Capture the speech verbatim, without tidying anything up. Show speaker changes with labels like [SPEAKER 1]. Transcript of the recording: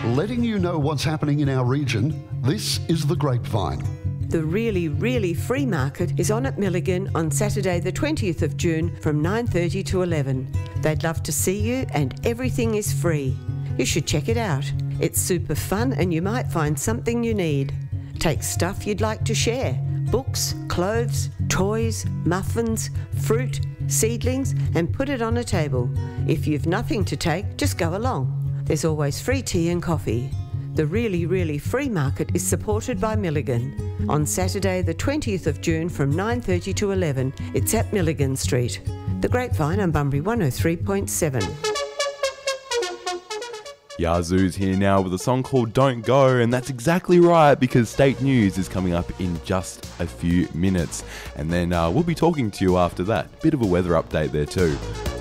[SPEAKER 1] Letting you know what's happening in our region, this is The Grapevine.
[SPEAKER 2] The Really, Really Free Market is on at Milligan on Saturday the twentieth of June from nine thirty to eleven. They'd love to see you and everything is free. You should check it out. It's super fun and you might find something you need. Take stuff you'd like to share. Books, clothes, toys, muffins, fruit, seedlings, and put it on a table. If you've nothing to take, just go along. There's always free tea and coffee. The Really, Really Free Market is supported by Milligan. On Saturday the twentieth of June from nine thirty to eleven, it's at Milligan Street. The Grapevine on Bunbury one oh three point seven.
[SPEAKER 3] Yazoo's here now with a song called Don't Go, and that's exactly right because State News is coming up in just a few minutes. And then uh, we'll be talking to you after that. Bit of a weather update there too.